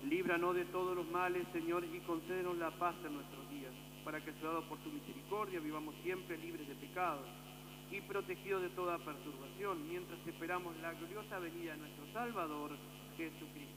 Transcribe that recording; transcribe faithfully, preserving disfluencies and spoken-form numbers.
Líbranos de todos los males, Señor, y concédenos la paz en nuestros días, para que, ayudados por tu misericordia, vivamos siempre libres de pecados y protegidos de toda perturbación, mientras esperamos la gloriosa venida de nuestro Salvador, Jesucristo.